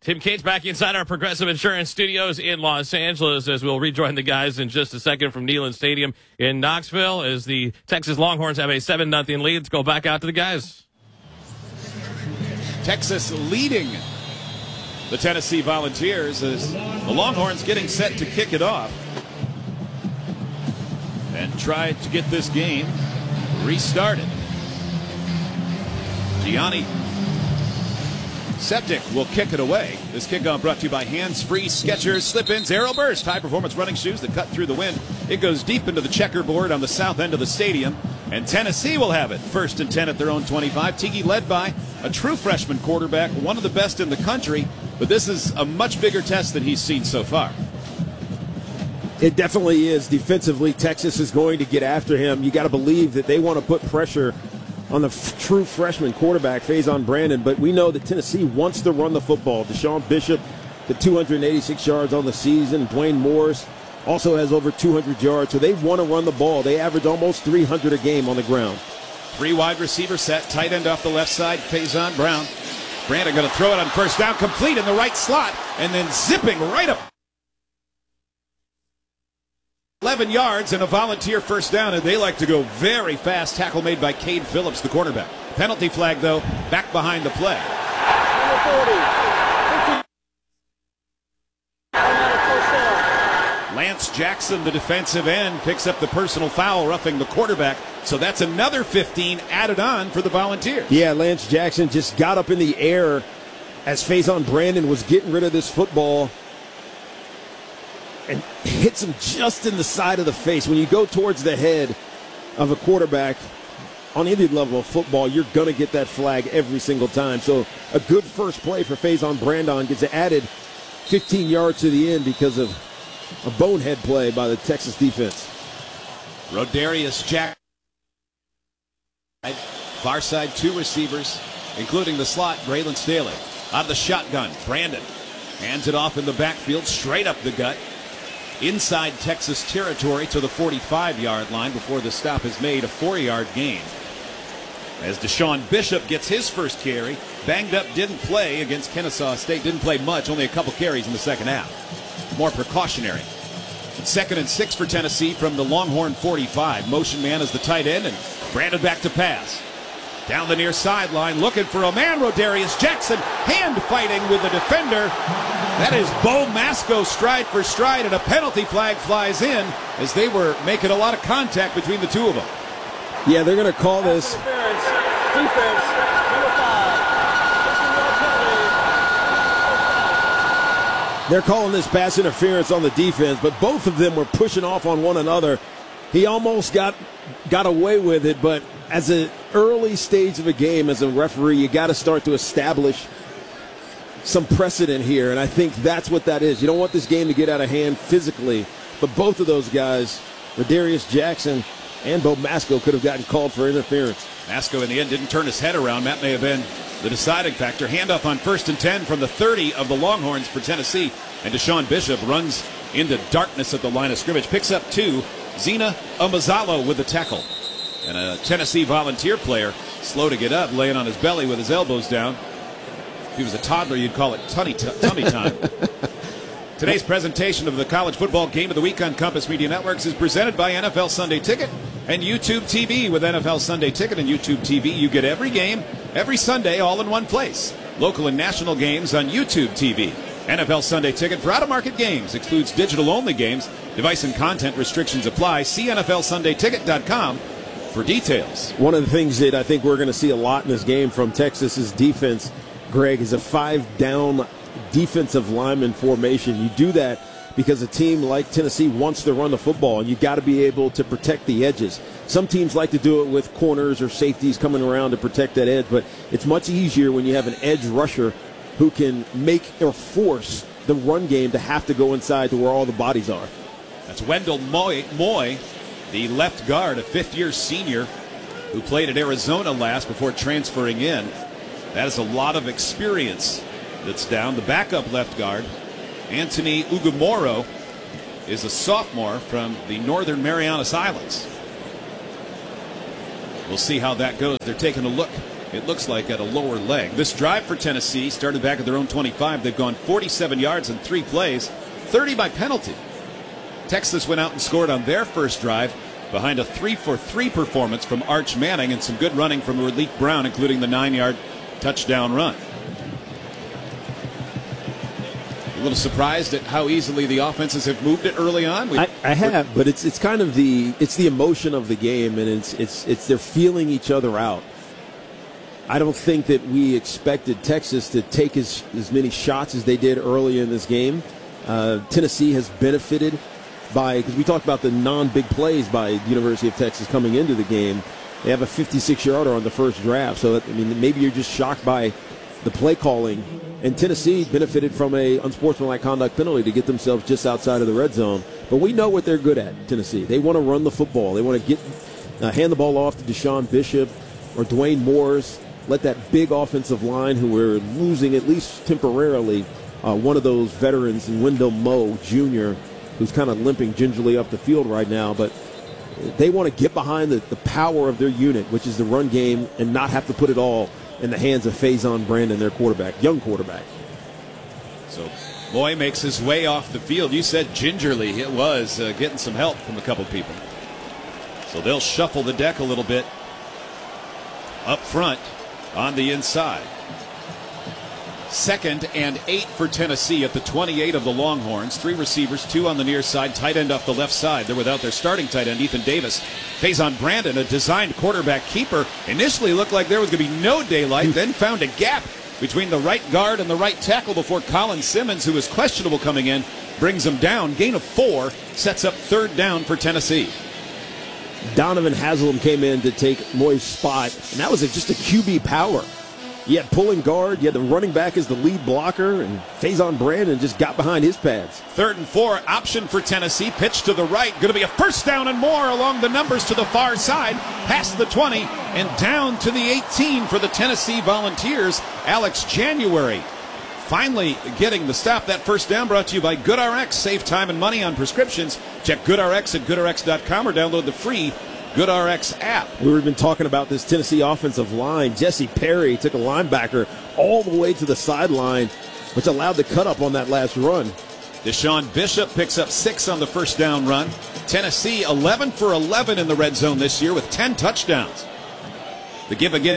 Tim Cates back inside our Progressive Insurance studios in Los Angeles as we'll rejoin the guys in just a second from Neyland Stadium in Knoxville as the Texas Longhorns have a 7-0 lead. Let's go back out to the guys. Texas leading the Tennessee Volunteers as the Longhorns getting set to kick it off and try to get this game restarted. Gianni Septic will kick it away. This kickoff brought to you by Hands Free Skechers Slip-ins Aero Burst, high-performance running shoes that cut through the wind. It goes deep into the checkerboard on the south end of the stadium, and Tennessee will have it. 1st and 10 at their own 25. Tiki led by a true freshman quarterback, one of the best in the country, but this is a much bigger test than he's seen so far. It definitely is. Defensively, Texas is going to get after him. You got to believe that they want to put pressure on the true freshman quarterback, Faison Brandon, but we know that Tennessee wants to run the football. Deshaun Bishop, the 286 yards on the season. Dwayne Morris also has over 200 yards, so they want to run the ball. They average almost 300 a game on the ground. 3 wide receiver set, tight end off the left side, Faison Brown. Brandon going to throw it on first down, complete in the right slot, and then zipping right up 11 yards and a Volunteer first down, and they like to go very fast. Tackle made by Cade Phillips, the cornerback. Penalty flag, though, back behind the play. Lance Jackson, the defensive end, picks up the personal foul, roughing the quarterback. So that's another 15 added on for the Volunteers. Yeah, Lance Jackson just got up in the air as Faison Brandon was getting rid of this football and hits him just in the side of the face. When you go towards the head of a quarterback on any level of football, you're going to get that flag every single time. So a good first play for Faison Brandon gets added 15 yards to the end because of a bonehead play by the Texas defense. Rodarius Jackson. Far side 2 receivers, including the slot, Braylon Staley. Out of the shotgun, Brandon hands it off in the backfield, straight up the gut. Inside Texas territory to the 45-yard line before the stop is made, a 4-yard gain. As Deshaun Bishop gets his first carry, banged up, didn't play against Kennesaw State, didn't play much, only a couple carries in the second half. More precautionary. 2nd and 6 for Tennessee from the Longhorn 45. Motion man is the tight end, and Brandon back to pass. Down the near sideline, looking for a man, Rodarius Jackson, hand fighting with the defender. That is Bo Masco stride for stride, and a penalty flag flies in as they were making a lot of contact between the two of them. Yeah, they're going to call this defense, number 5. They're calling this pass interference on the defense, but both of them were pushing off on one another. He almost got away with it, but as an early stage of a game, as a referee, you got to start to establish some precedent here, and I think that's what that is. You don't want this game to get out of hand physically, but both of those guys, Rodarius Jackson and Bo Masco, could have gotten called for interference. Masco in the end didn't turn his head around. That may have been the deciding factor. Handoff on 1st and 10 from the 30 of the Longhorns for Tennessee, and Deshaun Bishop runs into darkness at the line of scrimmage. Picks up 2. Zena Amazalo with the tackle. And a Tennessee Volunteer player, slow to get up, laying on his belly with his elbows down. If he was a toddler, you'd call it tummy time. Today's presentation of the College Football Game of the Week on Compass Media Networks is presented by NFL Sunday Ticket and YouTube TV. With NFL Sunday Ticket and YouTube TV, you get every game, every Sunday, all in one place. Local and national games on YouTube TV. NFL Sunday Ticket for out-of-market games. Excludes digital-only games. Device and content restrictions apply. See NFLSundayTicket.com for details. One of the things that I think we're going to see a lot in this game from Texas's defense, Greg, is a 5-down defensive lineman formation. You do that because a team like Tennessee wants to run the football, and you got to be able to protect the edges. Some teams like to do it with corners or safeties coming around to protect that edge, but it's much easier when you have an edge rusher who can make or force the run game to have to go inside to where all the bodies are. That's Wendell Moy, the left guard, a 5th-year senior who played at Arizona last before transferring in. That is a lot of experience that's down. The backup left guard, Anthony Ugumoro, is a sophomore from the Northern Marianas Islands. We'll see how that goes. They're taking a look it looks like, at a lower leg. This drive for Tennessee started back at their own 25. They've gone 47 yards in 3 plays, 30 by penalty. Texas went out and scored on their first drive behind a 3-for-3 performance from Arch Manning and some good running from Raleek Brown, including the 9-yard touchdown run. A little surprised at how easily the offenses have moved it early on. I have, but it's kind of the emotion of the game, and it's they're feeling each other out. I don't think that we expected Texas to take as many shots as they did early in this game. Tennessee has benefited by, because we talked about the non-big plays by the University of Texas coming into the game. They have a 56-yarder on the first draft, so that, I mean, maybe you're just shocked by the play calling. And Tennessee benefited from a unsportsmanlike conduct penalty to get themselves just outside of the red zone. But we know what they're good at, Tennessee. They want to run the football. They want to hand the ball off to Deshaun Bishop or Dwayne Moores. Let that big offensive line, who we're losing at least temporarily, one of those veterans in Wendell Moe Jr., who's kind of limping gingerly up the field right now. But they want to get behind the power of their unit, which is the run game, and not have to put it all in the hands of Faison Brandon, their quarterback, young quarterback. So Moy makes his way off the field. You said gingerly. It was getting some help from a couple people. So they'll shuffle the deck a little bit up front on the inside. 2nd and 8 for Tennessee at the 28 of the Longhorns. 3 receivers, 2 on the near side, tight end off the left side. They're without their starting tight end, Ethan Davis. Faison Brandon, a designed quarterback keeper, initially looked like there was going to be no daylight, then found a gap between the right guard and the right tackle before Colin Simmons, who was questionable coming in, brings him down. Gain of 4, sets up 3rd down for Tennessee. Donovan Haslam came in to take Moy's spot, and that was just a QB power. You had pulling guard, you had the running back as the lead blocker, and Faison Brandon just got behind his pads. 3rd and 4, option for Tennessee, pitch to the right, going to be a first down and more along the numbers to the far side, past the 20, and down to the 18 for the Tennessee Volunteers. Alex January finally getting the stop. That first down brought to you by GoodRx. Save time and money on prescriptions. Check GoodRx at goodrx.com or download the free GoodRx app. We've been talking about this Tennessee offensive line. Jesse Perry took a linebacker all the way to the sideline, which allowed the cut up on that last run. Deshaun Bishop picks up 6 on the first down run. Tennessee 11 for 11 in the red zone this year with 10 touchdowns. The give again.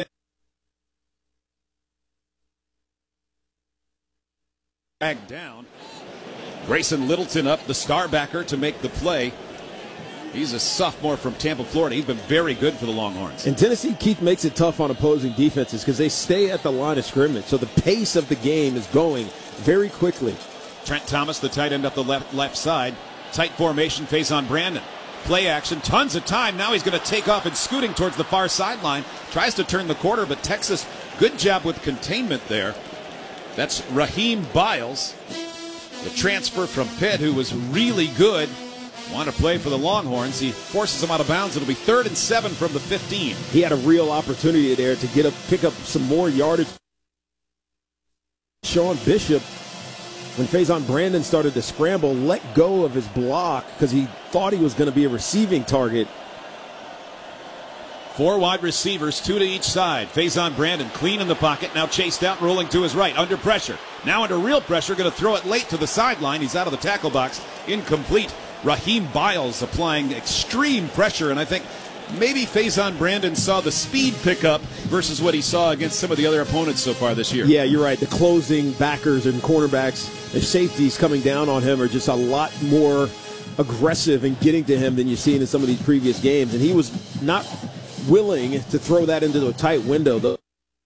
Back down. Grayson Littleton up, the star backer, to make the play. He's a sophomore from Tampa, Florida. He's been very good for the Longhorns. And Tennessee, Keith, makes it tough on opposing defenses because they stay at the line of scrimmage. So the pace of the game is going very quickly. Trent Thomas, the tight end up the left side. Tight formation, Faison Brandon. Play action, tons of time. Now he's going to take off and scooting towards the far sideline. Tries to turn the corner, but Texas, good job with containment there. That's Raheem Biles, the transfer from Pitt, who was really good. Want to play for the Longhorns. He forces them out of bounds. It'll be 3rd and 7 from the 15. He had a real opportunity there to pick up some more yardage. Sean Bishop, when Faison Brandon started to scramble, let go of his block because he thought he was going to be a receiving target. 4 wide receivers, 2 to each side. Faison Brandon clean in the pocket, now chased out, rolling to his right, under pressure. Now under real pressure, going to throw it late to the sideline. He's out of the tackle box, incomplete. Raheem Biles applying extreme pressure, and I think maybe Faison Brandon saw the speed pickup versus what he saw against some of the other opponents so far this year. Yeah, you're right. The closing backers and cornerbacks, the safeties coming down on him are just a lot more aggressive in getting to him than you've seen in some of these previous games, and he was not willing to throw that into a tight window, though,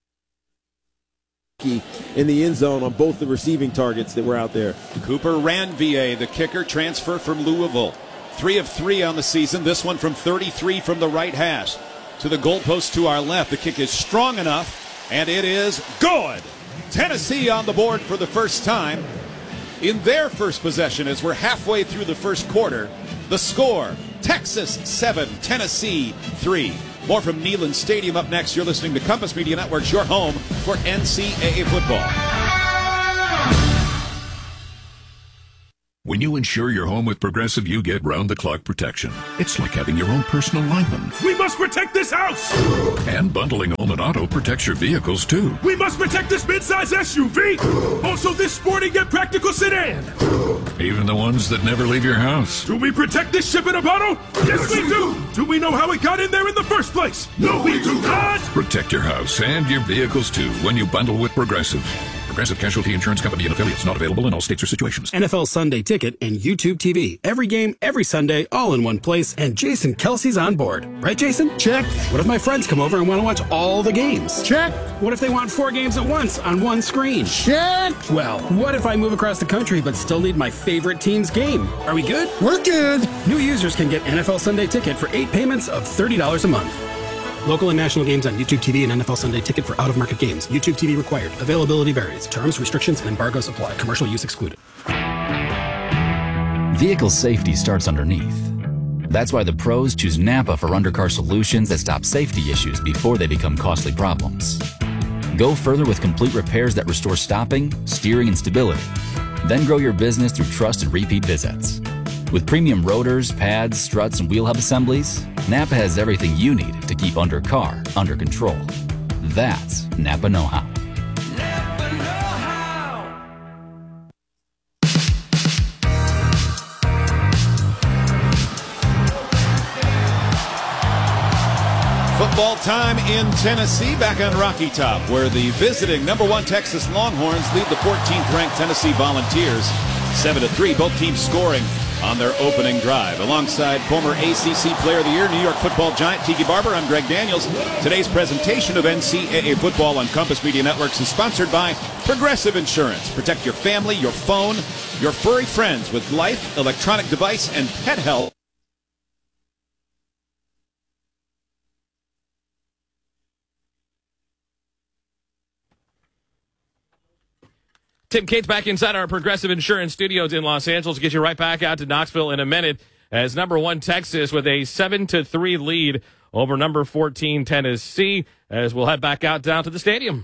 in the end zone on both the receiving targets that were out there. Cooper Ranvier, the kicker, transfer from Louisville. 3 of 3 on the season. This one from 33 from the right hash. To the goalpost to our left. The kick is strong enough, and it is good. Tennessee on the board for the first time in their first possession as we're halfway through the first quarter. The score, Texas 7, Tennessee 3. More from Neyland Stadium up next. You're listening to Compass Media Networks, your home for NCAA football. When you insure your home with Progressive, you get round-the-clock protection. It's like having your own personal lineman. We must protect this house! And bundling home and auto protects your vehicles, too. We must protect this midsize SUV! Also this sporty yet practical sedan! Even the ones that never leave your house. Do we protect this ship in a bottle? Yes, we do! Do we know how it got in there in the first place? No, we do not! Protect your house and your vehicles, too, when you bundle with Progressive. Progressive Casualty Insurance Company and affiliates, not available in all states or situations. NFL Sunday Ticket and YouTube TV. Every game, every Sunday, all in one place, and Jason Kelsey's on board. Right, Jason? Check. What if my friends come over and want to watch all the games? Check. What if they want 4 games at once on one screen? Check. Well, what if I move across the country but still need my favorite team's game? Are we good? We're good. New users can get NFL Sunday Ticket for 8 payments of $30 a month. Local and national games on YouTube TV and NFL Sunday Ticket for out-of-market games. YouTube TV required. Availability varies. Terms, restrictions, and embargoes apply. Commercial use excluded. Vehicle safety starts underneath. That's why the pros choose Napa for undercar solutions that stop safety issues before they become costly problems. Go further with complete repairs that restore stopping, steering, and stability. Then grow your business through trust and repeat visits. With premium rotors, pads, struts, and wheel hub assemblies, Napa has everything you need to keep undercar under control. That's Napa know-how. Napa know-how. Football time in Tennessee, back on Rocky Top, where the visiting #1 Texas Longhorns lead the 14th-ranked Tennessee Volunteers 7-3. Both teams scoring on their opening drive. Alongside former ACC Player of the Year, New York football giant Tiki Barber, I'm Greg Daniels. Today's presentation of NCAA football on Compass Media Networks is sponsored by Progressive Insurance. Protect your family, your phone, your furry friends with life, electronic device, and pet health. Tim Cates back inside our Progressive Insurance studios in Los Angeles. Get you right back out to Knoxville in a minute as #1 Texas with a 7-3 lead over number 14 Tennessee, as we'll head back out down to the stadium.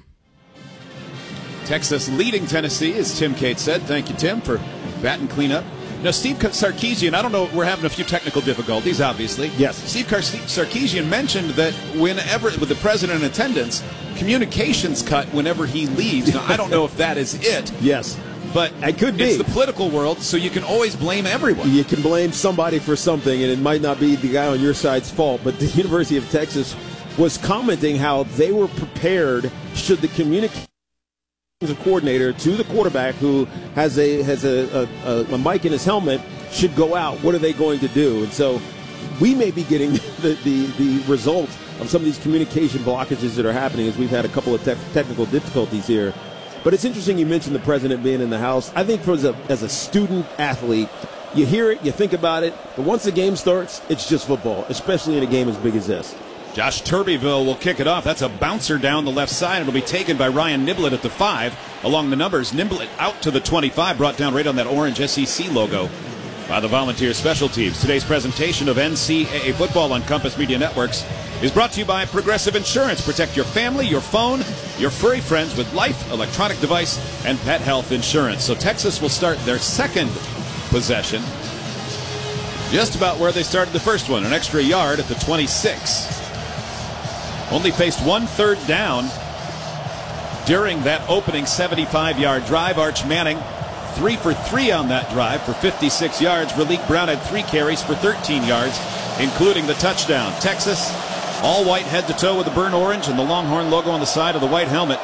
Texas leading Tennessee, as Tim Cates said. Thank you, Tim, for batting cleanup. Now, Steve Sarkisian, I don't know, we're having a few technical difficulties, obviously. Yes. Steve Sarkisian mentioned that whenever, with the president in attendance, communications cut whenever he leaves. Now, I don't know if that is it. Yes. But it could be. It's the political world, so you can always blame everyone. You can blame somebody for something, and it might not be the guy on your side's fault. But the University of Texas was commenting how they were prepared should the communications coordinator to the quarterback, who has a mic in his helmet, should go out. What are they going to do? And so we may be getting the result of some of these communication blockages that are happening, as we've had a couple of technical difficulties here. But it's interesting you mentioned the president being in the house. I think as a student athlete, you hear it, you think about it, but once the game starts, it's just football, especially in a game as big as this. Josh Turbyville will kick it off. That's a bouncer down the left side. It'll be taken by Ryan Niblett at the 5. Along the numbers, Niblett out to the 25, brought down right on that orange SEC logo by the Volunteer Special Teams. Today's presentation of NCAA football on Compass Media Networks is brought to you by Progressive Insurance. Protect your family, your phone, your furry friends with life, electronic device, and pet health insurance. So Texas will start their second possession just about where they started the first one, an extra yard at the 26. Only faced 1 third down during that opening 75-yard drive. Arch Manning 3 for 3 on that drive for 56 yards. Raleek Brown had 3 carries for 13 yards, including the touchdown. Texas, all white head to toe with the burnt orange and the Longhorn logo on the side of the white helmet.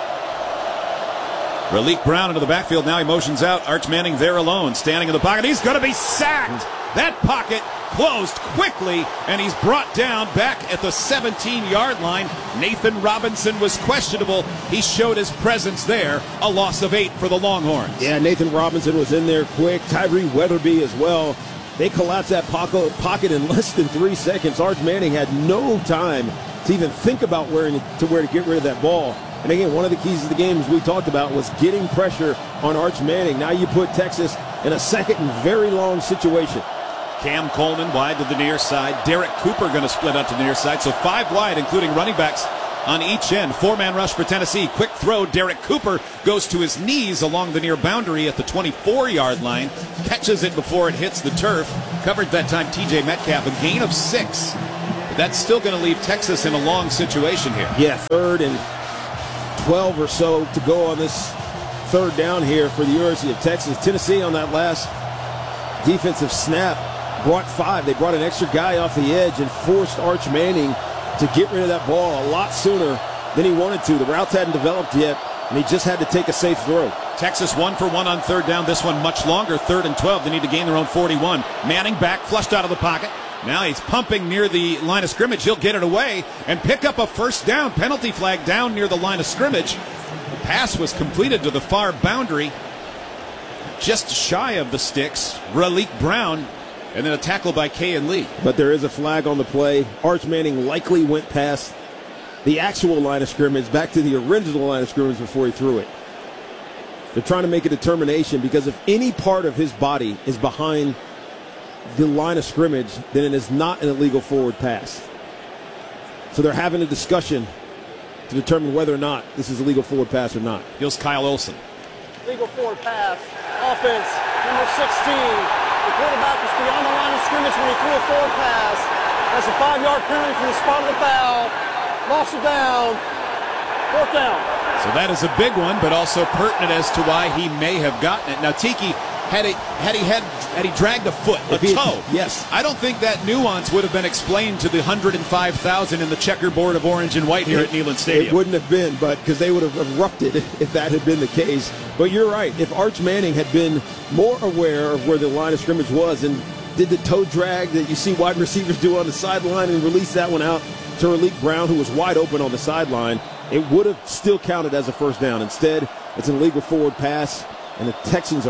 Raleek Brown into the backfield. Now he motions out. Arch Manning there alone, standing in the pocket. He's going to be sacked. That pocket closed quickly, and he's brought down back at the 17-yard line. Nathan Robinson was questionable. He showed his presence there. A loss of 8 for the Longhorns. Yeah, Nathan Robinson was in there quick. Tyree Weatherby as well. They collapsed that pocket in less than 3 seconds. Arch Manning had no time to even think about where to get rid of that ball. And again, one of the keys of the game, as we talked about, was getting pressure on Arch Manning. Now you put Texas in a second and very long situation. Cam Coleman wide to the near side. Derek Cooper going to split out to the near side. So 5 wide, including running backs on each end. Four-man rush for Tennessee. Quick throw. Derek Cooper goes to his knees along the near boundary at the 24-yard line. Catches it before it hits the turf. Covered that time TJ Metcalf. A gain of 6. But that's still going to leave Texas in a long situation here. Yeah, 3rd and 12 or so to go on this 3rd down here for the University of Texas. Tennessee on that last defensive snap brought 5. They brought an extra guy off the edge and forced Arch Manning to get rid of that ball a lot sooner than he wanted to. The routes hadn't developed yet, and he just had to take a safe throw. Texas 1 for 1 on 3rd down. This one much longer, 3rd and 12. They need to gain their own 41. Manning back, flushed out of the pocket. Now he's pumping near the line of scrimmage. He'll get it away and pick up a first down. Penalty flag down near the line of scrimmage. The pass was completed to the far boundary, just shy of the sticks. Raleek Brown, and then a tackle by Kayan Lee. But there is a flag on the play. Arch Manning likely went past the actual line of scrimmage, back to the original line of scrimmage before he threw it. They're trying to make a determination, because if any part of his body is behind the line of scrimmage, then it is not an illegal forward pass. So they're having a discussion to determine whether or not this is a legal forward pass or not. Here's Kyle Olson. Legal forward pass. Offense, number 16. The quarterback was beyond the line of scrimmage when he threw a forward pass. That's a 5-yard penalty from the spot of the foul. Lost it down. 4th down. So that is a big one, but also pertinent as to why he may have gotten it. Now, Tiki, had he dragged a foot, a toe, yes, I don't think that nuance would have been explained to the 105,000 in the checkerboard of orange and white here at Neyland Stadium. It wouldn't have been, but because they would have erupted if that had been the case. But you're right. If Arch Manning had been more aware of where the line of scrimmage was and did the toe drag that you see wide receivers do on the sideline and release that one out to Raleek Brown, who was wide open on the sideline, it would have still counted as a first down. Instead, it's an illegal forward pass, and the Texans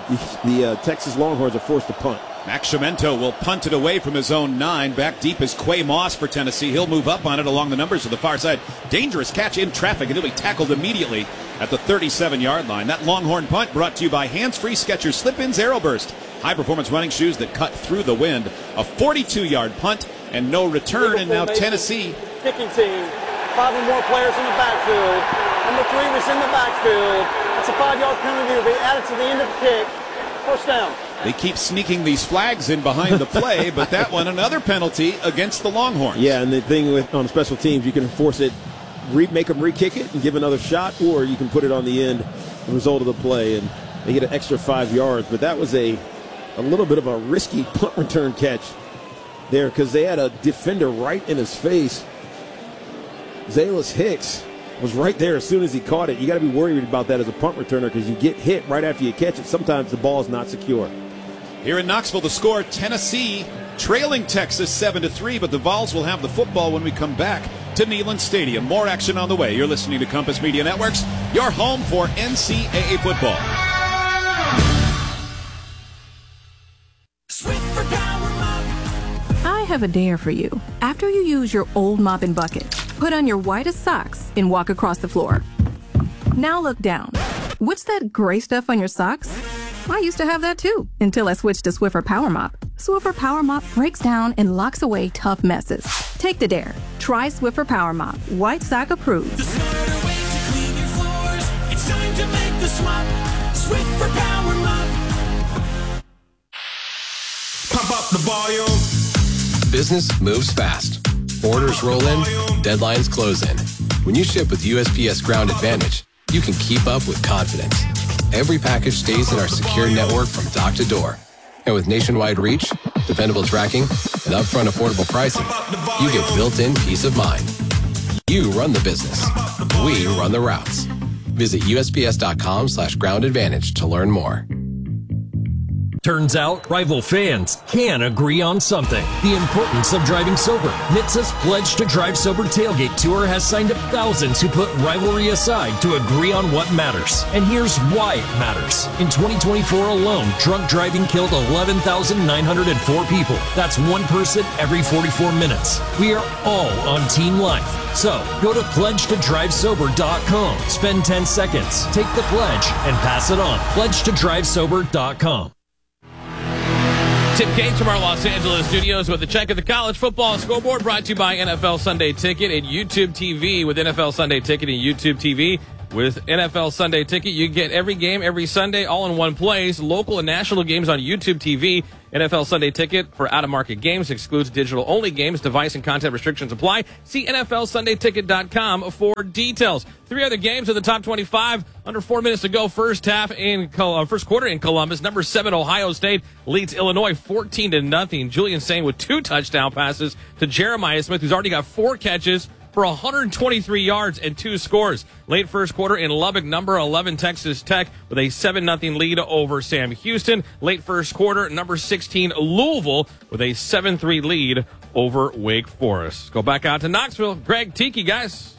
the Texas Longhorns are forced to punt. Max Chiamento will punt it away from his own 9. Back deep is Quay Moss for Tennessee. He'll move up on it along the numbers to the far side. Dangerous catch in traffic, and he'll be tackled immediately at the 37-yard line. That Longhorn punt brought to you by Hands-Free Skechers Slip-Ins Aeroburst. High-performance running shoes that cut through the wind. A 42-yard punt and no return, and now Tennessee. Kicking team. 5 or more players in the backfield. Number 3 was in the backfield. That's a 5-yard penalty. Will be added to the end of the kick. First down. They keep sneaking these flags in behind the play, but that one, another penalty against the Longhorns. Yeah, and the thing with on special teams, you can force it, make them re-kick it and give another shot, or you can put it on the end, the result of the play, and they get an extra 5 yards. But that was a little bit of a risky punt return catch there, because they had a defender right in his face. Zalis Hicks was right there as soon as he caught it. You got to be worried about that as a punt returner, because you get hit right after you catch it. Sometimes the ball is not secure. Here in Knoxville, the score, Tennessee trailing Texas 7-3, but the Vols will have the football when we come back to Neyland Stadium. More action on the way. You're listening to Compass Media Networks, your home for NCAA football. I have a dare for you. After you use your old mop and bucket, put on your whitest socks and walk across the floor. Now look down. What's that gray stuff on your socks? I used to have that too, until I switched to Swiffer Power Mop. Swiffer Power Mop breaks down and locks away tough messes. Take the dare. Try Swiffer Power Mop. White sock approved. The smarter way to clean your floors. It's time to make the swap. Swiffer Power Mop. Pump up the volume. Business moves fast. Orders roll in, deadlines close in. When you ship with USPS Ground Advantage, you can keep up with confidence. Every package stays in our secure network from dock to door. And with nationwide reach, dependable tracking, and upfront affordable pricing, you get built-in peace of mind. You run the business. We run the routes. Visit USPS.com/Ground Advantage to learn more. Turns out, rival fans can agree on something. The importance of driving sober. NHTSA's Pledge to Drive Sober Tailgate Tour has signed up thousands who put rivalry aside to agree on what matters. And here's why it matters. In 2024 alone, drunk driving killed 11,904 people. That's one person every 44 minutes. We are all on Team Life. So, go to pledgetodrivesober.com. Spend 10 seconds, take the pledge, and pass it on. Pledgetodrivesober.com. Tim Cates from our Los Angeles studios with a check of the college football scoreboard, brought to you by NFL Sunday Ticket and YouTube TV. With NFL Sunday Ticket and YouTube TV, with NFL Sunday Ticket, you get every game every Sunday all in one place. Local and national games on YouTube TV. NFL Sunday Ticket for out-of-market games excludes digital-only games. Device and content restrictions apply. See NFLSundayTicket.com for details. 3 other games in the top 25. Under 4 minutes to go. First quarter in Columbus. Number 7 Ohio State leads Illinois 14-0. Julian Sain with 2 touchdown passes to Jeremiah Smith, who's already got 4 catches for 123 yards and 2 scores. Late first quarter in Lubbock, number 11 Texas Tech with a 7-0 lead over Sam Houston. Late first quarter, number 16 Louisville with a 7-3 lead over Wake Forest. Go back out to Knoxville. Greg, Tiki, guys.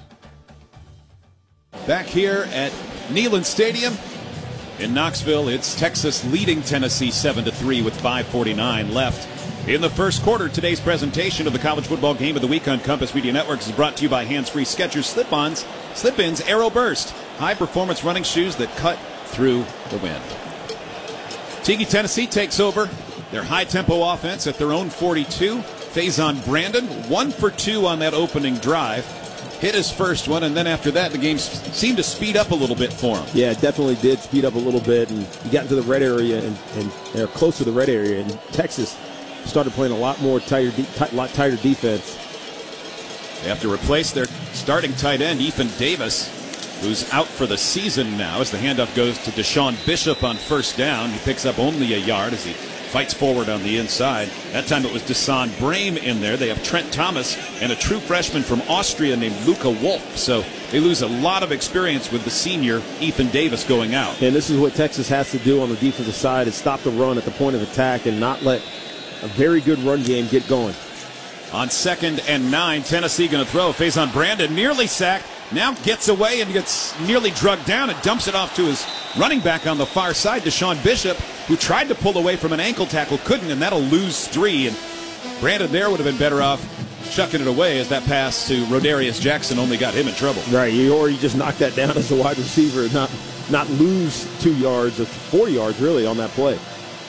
Back here at Neyland Stadium in Knoxville, it's Texas leading Tennessee 7-3 with 5:49 left in the first quarter. Today's presentation of the College Football Game of the Week on Compass Media Networks is brought to you by hands-free Skechers Slip-ins Aero Burst, high-performance running shoes that cut through the wind. Tiki, Tennessee takes over their high-tempo offense at their own 42. Faison Brandon, 1 for 2 on that opening drive. Hit his first one, and then after that, the game seemed to speed up a little bit for him. Yeah, it definitely did speed up a little bit, and he got into the red area, and they're close to the red area, and Texas started playing a lot tighter defense. They have to replace their starting tight end, Ethan Davis, who's out for the season now, as the handoff goes to Deshaun Bishop on first down. He picks up only a yard as he fights forward on the inside. That time it was Desan Brame in there. They have Trent Thomas and a true freshman from Austria named Luca Wolf. So they lose a lot of experience with the senior Ethan Davis going out. And this is what Texas has to do on the defensive side, is stop the run at the point of attack and not let a very good run game get going. On 2nd and 9, Tennessee going to throw. Faison Brandon nearly sacked, now gets away and gets nearly drugged down and dumps it off to his running back on the far side, Deshaun Bishop, who tried to pull away from an ankle tackle, couldn't, and that'll lose 3. And Brandon there would have been better off chucking it away, as that pass to Rodarius Jackson only got him in trouble. Right, or you just knock that down as a wide receiver, not lose 2 yards or 4 yards really on that play.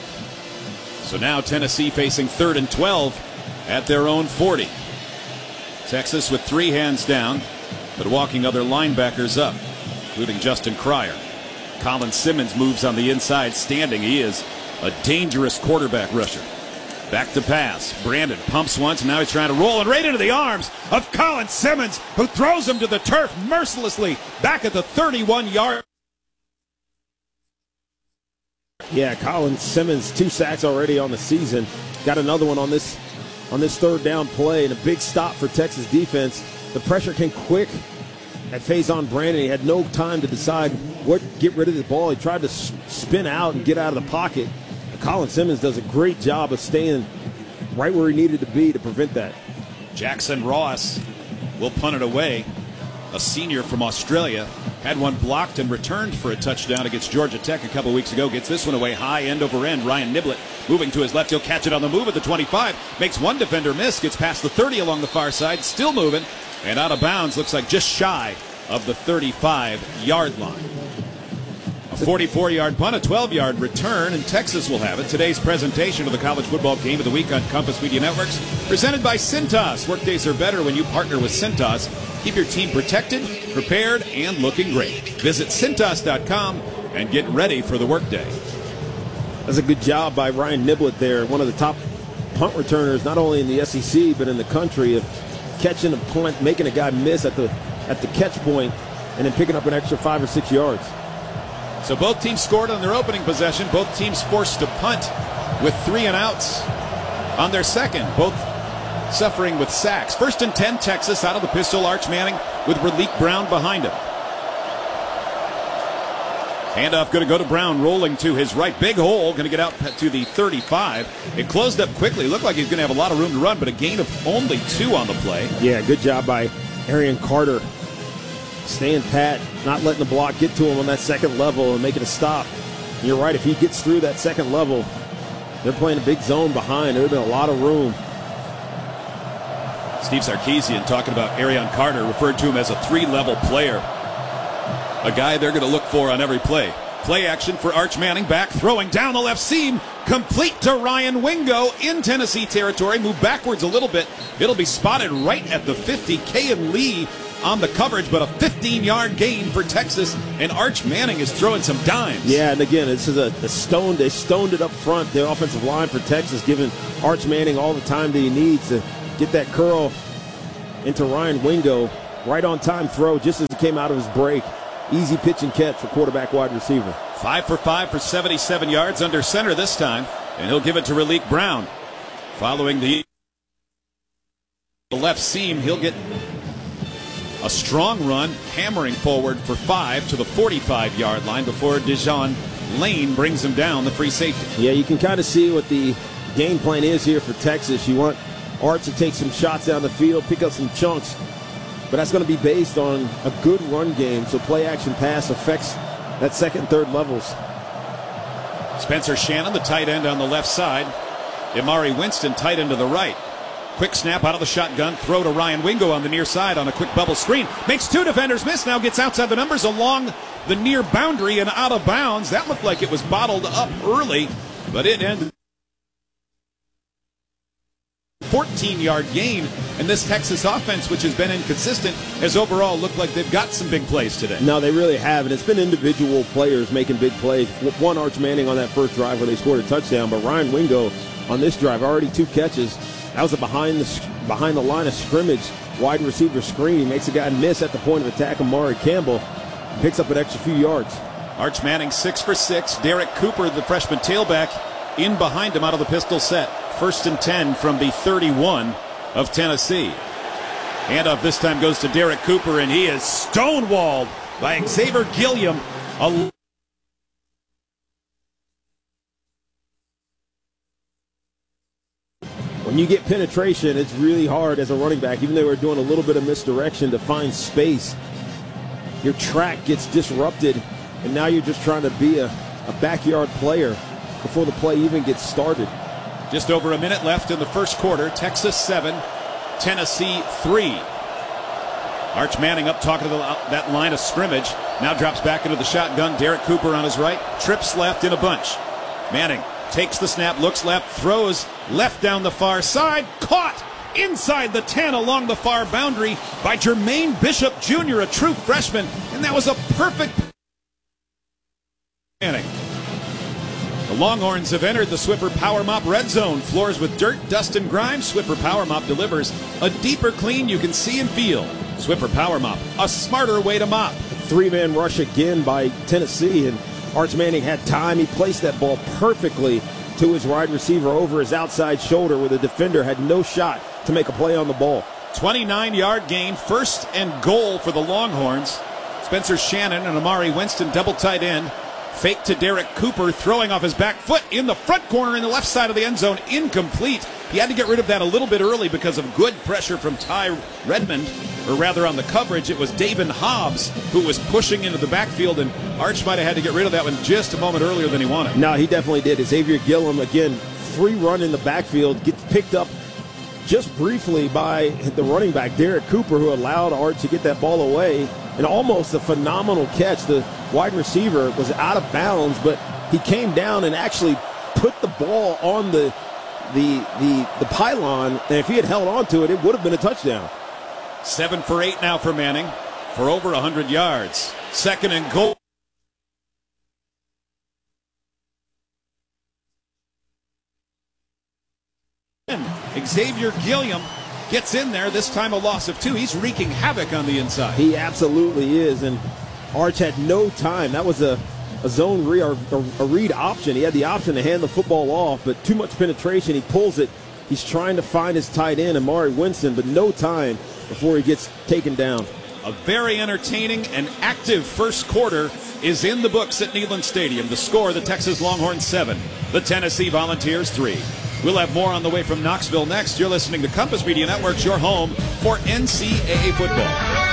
So now Tennessee facing 3rd and 12 at their own 40. Texas with 3 hands down, but walking other linebackers up, including Justin Cryer. Colin Simmons moves on the inside standing. He is a dangerous quarterback rusher. Back to pass. Brandon pumps once, and now he's trying to roll and right into the arms of Colin Simmons, who throws him to the turf mercilessly back at the 31-yard. Yeah, Colin Simmons, 2 sacks already on the season. Got another one on this 3rd down play, and a big stop for Texas defense. The pressure came quick at Faison Brandon. He had no time to decide get rid of the ball. He tried to spin out and get out of the pocket. And Colin Simmons does a great job of staying right where he needed to be to prevent that. Jackson Ross will punt it away. A senior from Australia. Had one blocked and returned for a touchdown against Georgia Tech a couple weeks ago. Gets this one away high, end over end. Ryan Niblett moving to his left. He'll catch it on the move at the 25. Makes one defender miss. Gets past the 30 along the far side. Still moving. And out of bounds. Looks like just shy of the 35-yard line. A 44-yard punt, a 12-yard return, and Texas will have it. Today's presentation of the College Football Game of the Week on Compass Media Networks, presented by Cintas. Workdays are better when you partner with Cintas. Keep your team protected, prepared, and looking great. Visit Cintas.com and get ready for the workday. That's a good job by Ryan Niblett there, one of the top punt returners, not only in the SEC, but in the country, of catching a punt, making a guy miss at the catch point, and then picking up an extra 5 or 6 yards. So both teams scored on their opening possession. Both teams forced to punt with 3 and outs on their second. Both suffering with sacks. 1st and 10, Texas out of the pistol. Arch Manning with Raleek Brown behind him. Handoff going to go to Brown, rolling to his right. Big hole, going to get out to the 35. It closed up quickly. Looked like he's going to have a lot of room to run, but a gain of only 2 on the play. Yeah, good job by Arian Carter. Staying pat, not letting the block get to him on that second level and making a stop. And you're right, if he gets through that second level, they're playing a big zone behind. There would have been a lot of room. Steve Sarkisian talking about Arian Carter, referred to him as a 3-level player. A guy they're going to look for on every play. Play action for Arch Manning, back throwing down the left seam, complete to Ryan Wingo in Tennessee territory. Move backwards a little bit. It'll be spotted right at the 50. Kayan Lee on the coverage, but a 15-yard gain for Texas, and Arch Manning is throwing some dimes. Yeah, and again, this is a stone. They stoned it up front, the offensive line for Texas, giving Arch Manning all the time that he needs to get that curl into Ryan Wingo. Right on time throw just as it came out of his break. Easy pitch and catch for quarterback wide receiver. 5 for 5 for 77 yards under center this time, and he'll give it to Raleek Brown. Following the left seam, he'll get a strong run, hammering forward for 5 to the 45-yard line before Dejon Lane brings him down, the free safety. Yeah, you can kind of see what the game plan is here for Texas. You want Arch to take some shots down the field, pick up some chunks, but that's going to be based on a good run game, so play action pass affects that second, third levels. Spencer Shannon, the tight end on the left side. Amari Winston, tight end to the right. Quick snap out of the shotgun, throw to Ryan Wingo on the near side on a quick bubble screen. Makes 2 defenders miss, now gets outside the numbers along the near boundary and out of bounds. That looked like it was bottled up early, but it ended 14-yard gain, and this Texas offense, which has been inconsistent, has overall looked like they've got some big plays today. No, they really have, and it's been individual players making big plays. One, Arch Manning on that first drive where they scored a touchdown, but Ryan Wingo on this drive, already 2 catches. That was a behind the line of scrimmage wide receiver screen. He makes a guy miss at the point of attack. Amari Campbell picks up an extra few yards. Arch Manning 6 for 6. Derek Cooper, the freshman tailback, in behind him out of the pistol set. 1st and 10 from the 31 of Tennessee. Handoff this time goes to Derek Cooper, and he is stonewalled by Xavier Gilliam. When you get penetration, it's really hard as a running back, even though we're doing a little bit of misdirection to find space. Your track gets disrupted, and now you're just trying to be a backyard player before the play even gets started. Just over a minute left in the first quarter. Texas 7, Tennessee 3. Arch Manning up talking to that line of scrimmage. Now drops back into the shotgun. Derek Cooper on his right. Trips left in a bunch. Manning takes the snap, looks left, throws left down the far side. Caught inside the 10 along the far boundary by Jermaine Bishop Jr., a true freshman. And that was a perfect Manning. The Longhorns have entered the Swiffer Power Mop red zone. Floors with dirt, dust, and grime. Swiffer Power Mop delivers a deeper clean you can see and feel. Swiffer Power Mop, a smarter way to mop. 3-man rush again by Tennessee, and Arch Manning had time. He placed that ball perfectly to his wide receiver over his outside shoulder where the defender had no shot to make a play on the ball. 29-yard gain, 1st and goal for the Longhorns. Spencer Shannon and Amari Winston double tight end. Fake to Derek Cooper, throwing off his back foot in the front corner in the left side of the end zone. Incomplete. He had to get rid of that a little bit early because of good pressure from Ty Redmond, or rather on the coverage, it was Davin Hobbs who was pushing into the backfield, and Arch might have had to get rid of that one just a moment earlier than he wanted. No, he definitely did. Xavier Gilliam, again, free run in the backfield, gets picked up just briefly by the running back, Derek Cooper, who allowed Arch to get that ball away. And almost a phenomenal catch. The wide receiver was out of bounds, but he came down and actually put the ball on the pylon. And if he had held on to it, it would have been a touchdown. 7 for 8 now for Manning for over 100 yards. 2nd and goal. Xavier Gilliam gets in there, this time a loss of 2. He's wreaking havoc on the inside. He absolutely is, and Arch had no time. That was a zone read, or a read option. He had the option to hand the football off, but too much penetration. He pulls it. He's trying to find his tight end, Amari Winston, but no time before he gets taken down. A very entertaining and active first quarter is in the books at Neyland Stadium. The score, the Texas Longhorns 7, the Tennessee Volunteers 3. We'll have more on the way from Knoxville next. You're listening to Compass Media Networks, your home for NCAA football.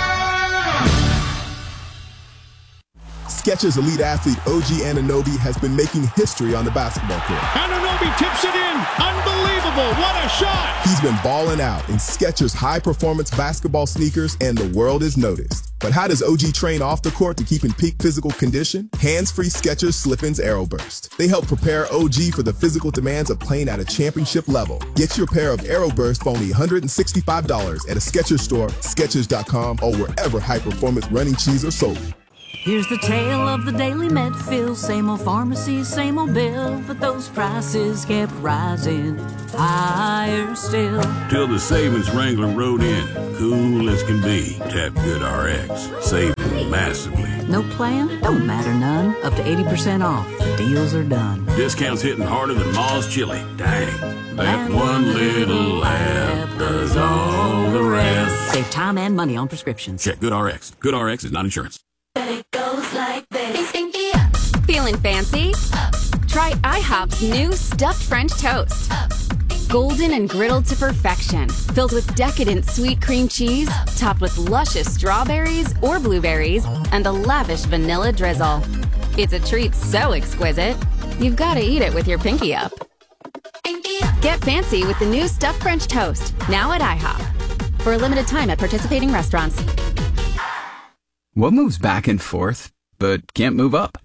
Skechers elite athlete OG Anunoby has been making history on the basketball court. Anunoby tips it in. Unbelievable. What a shot. He's been balling out in Skechers high-performance basketball sneakers, and the world is noticed. But how does OG train off the court to keep in peak physical condition? Hands-free Skechers Slip-ins Aeroburst. They help prepare OG for the physical demands of playing at a championship level. Get your pair of Aeroburst for only $165 at a Skechers store, Skechers.com, or wherever high-performance running shoes are sold. Here's the tale of the daily med fill. Same old pharmacy, same old bill, but those prices kept rising higher still. Till the savings wrangler rode in, cool as can be. Tap GoodRx, saving massively. No plan? Don't matter none. Up to 80% off. Deals are done. Discounts hitting harder than Ma's chili. Dang, that one little app does all the rest. Save time and money on prescriptions. Check GoodRx. GoodRx is not insurance. It goes like this. Feeling fancy? Try IHOP's new stuffed French toast. Golden and griddled to perfection, filled with decadent sweet cream cheese, topped with luscious strawberries or blueberries, and a lavish vanilla drizzle. It's a treat so exquisite, you've got to eat it with your pinky up. Get fancy with the new stuffed French toast, now at IHOP. For a limited time at participating restaurants. What moves back and forth, but can't move up?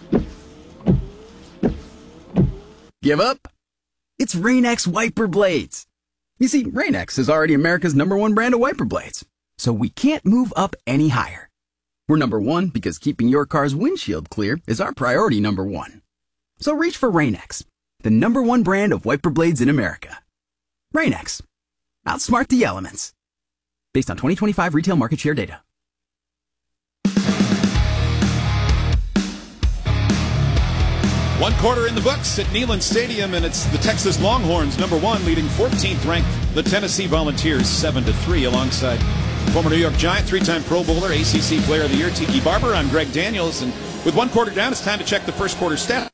Give up? It's Rain-X wiper blades. You see, Rain-X is already America's #1 brand of wiper blades, so we can't move up any higher. We're #1 because keeping your car's windshield clear is our priority #1. So reach for Rain-X, the #1 brand of wiper blades in America. Rain-X. Outsmart the elements. Based on 2025 retail market share data. One quarter in the books at Neyland Stadium, and it's the Texas Longhorns, #1, leading 14th ranked the Tennessee Volunteers 7-3, alongside former New York Giant, 3-time Pro Bowler, ACC Player of the Year, Tiki Barber. I'm Greg Daniels, and with one quarter down, it's time to check the first quarter stats.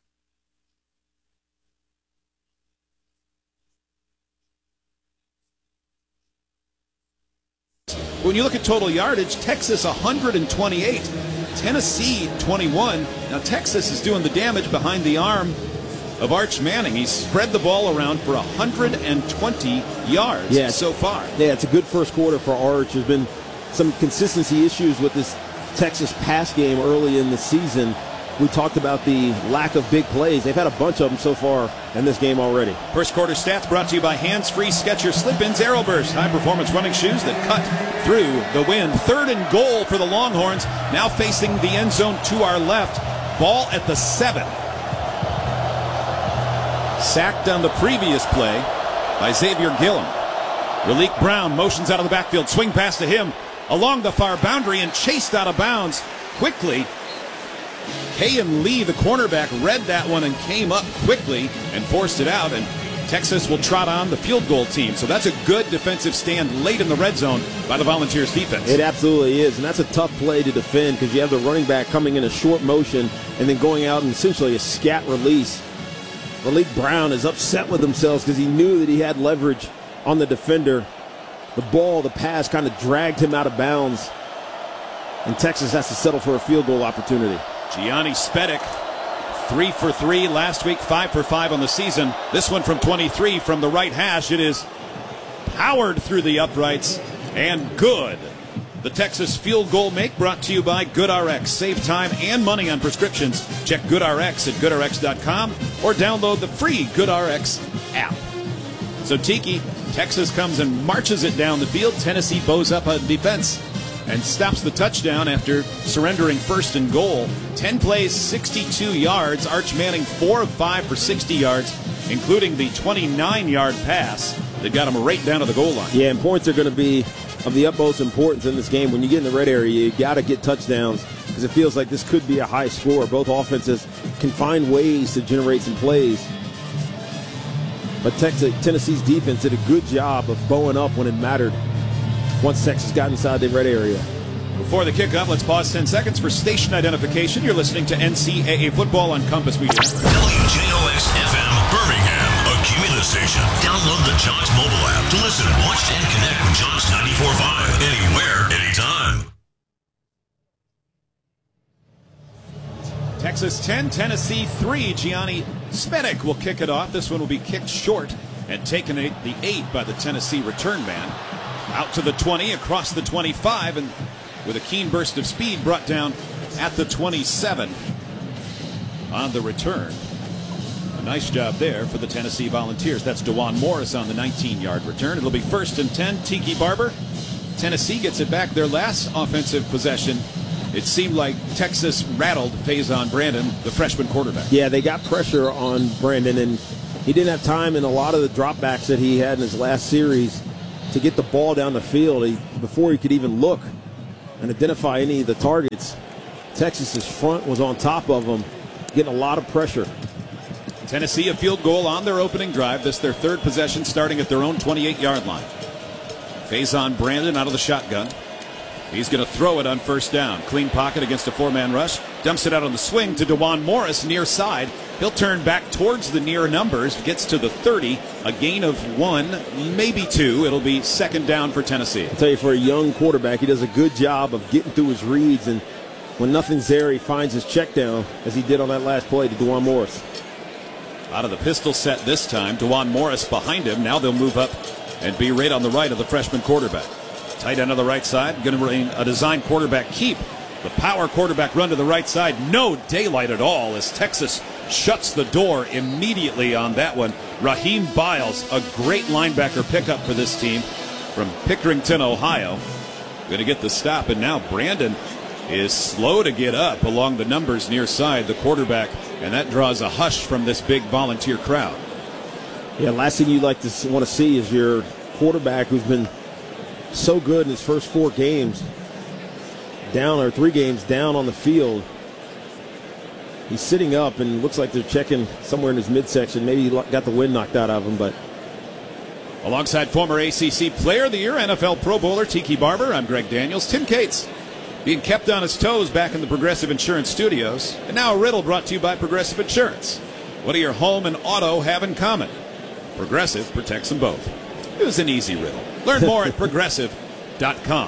When you look at total yardage, Texas 128. Tennessee 21. Now Texas is doing the damage behind the arm of Arch Manning. He's spread the ball around for 120 yards so far. Yeah, it's a good first quarter for Arch. There's been some consistency issues with this Texas pass game early in the season. We talked about the lack of big plays. They've had a bunch of them so far in this game already. First quarter stats brought to you by Hands-Free Skechers Slip-ins Aeroburst, high-performance running shoes that cut through the wind. 3rd and goal for the Longhorns, now facing the end zone to our left. Ball at the 7. Sacked on the previous play by Xavier Gillum. Raleek Brown motions out of the backfield, swing pass to him along the far boundary and chased out of bounds quickly. Kayan Lee, the cornerback, read that one and came up quickly and forced it out, and Texas will trot on the field goal team. So that's a good defensive stand late in the red zone by the Volunteers defense. It absolutely is, and that's a tough play to defend because you have the running back coming in a short motion and then going out and essentially a scat release. Raleek Brown is upset with himself because he knew that he had leverage on the defender. The pass kind of dragged him out of bounds, and Texas has to settle for a field goal opportunity. Gianni Spedic, 3 for 3 last week, 5 for 5 on the season. This one from 23 from the right hash. It is powered through the uprights and good. The Texas field goal make brought to you by GoodRx. Save time and money on prescriptions. Check GoodRx at GoodRx.com or download the free GoodRx app. So Tiki, Texas comes and marches it down the field. Tennessee bows up on defense and stops the touchdown after surrendering 1st and goal. 10 plays, 62 yards. Arch Manning 4 of 5 for 60 yards, including the 29-yard pass that got him right down to the goal line. Yeah, and points are going to be of the utmost importance in this game. When you get in the red area, you got to get touchdowns because it feels like this could be a high score. Both offenses can find ways to generate some plays. But Tennessee's defense did a good job of bowing up when it mattered once Texas got inside the red area. Before the kickoff, let's pause 10 seconds for station identification. You're listening to NCAA football on Compass Media. WJOX FM Birmingham, a Cumulus station. Download the Jox mobile app to listen, watch, and connect with Jox 94.5 anywhere, anytime. Texas 10, Tennessee 3. Gianni Spedic will kick it off. This one will be kicked short and taken at the 8 by the Tennessee return man. Out to the 20, across the 25, and with a keen burst of speed brought down at the 27 on the return. A nice job there for the Tennessee Volunteers. That's DeJuan Morris on the 19-yard return. It'll be 1st and 10. Tiki Barber. Tennessee gets it back. Their last offensive possession, it seemed like Texas rattled Faison Brandon, the freshman quarterback. Yeah, they got pressure on Brandon, and he didn't have time in a lot of the dropbacks that he had in his last series to get the ball down the field before he could even look and identify any of the targets. Texas's front was on top of him, getting a lot of pressure. Tennessee a field goal on their opening drive. This their third possession, starting at their own 28-yard line. Faison Brandon out of the shotgun. He's going to throw it on 1st down. Clean pocket against a 4-man rush. Dumps it out on the swing to DeJuan Morris near side. He'll turn back towards the near numbers. Gets to the 30. A gain of 1, maybe 2. It'll be 2nd down for Tennessee. I'll tell you, for a young quarterback, he does a good job of getting through his reads. And when nothing's there, he finds his check down, as he did on that last play to DeJuan Morris. Out of the pistol set this time. DeJuan Morris behind him. Now they'll move up and be right on the right of the freshman quarterback. Tight end on the right side, going to remain a design quarterback keep. The power quarterback run to the right side. No daylight at all as Texas shuts the door immediately on that one. Raheem Biles, a great linebacker pickup for this team from Pickerington, Ohio. Going to get the stop, and now Brandon is slow to get up along the numbers near side, the quarterback, and that draws a hush from this big Volunteer crowd. Yeah, last thing you'd like to want to see is your quarterback, who's been so good in his first 4 games, down, or 3 games down on the field. He's sitting up and looks like they're checking somewhere in his midsection. Maybe he got the wind knocked out of him, but. Alongside former ACC Player of the Year, NFL Pro Bowler Tiki Barber, I'm Greg Daniels. Tim Cates being kept on his toes back in the Progressive Insurance Studios. And now a riddle brought to you by Progressive Insurance. What do your home and auto have in common? Progressive protects them both. It was an easy riddle. Learn more at Progressive.com.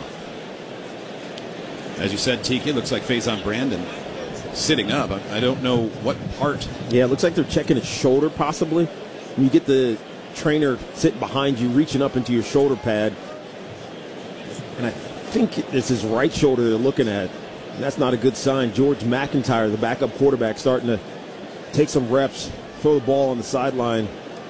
As you said, Tiki, looks like Faison Brandon sitting up. I don't know what part. Yeah, it looks like they're checking his shoulder, possibly. When you get the trainer sitting behind you, reaching up into your shoulder pad. And I think it's his right shoulder they're looking at. And that's not a good sign. George McIntyre, the backup quarterback, starting to take some reps, throw the ball on the sideline,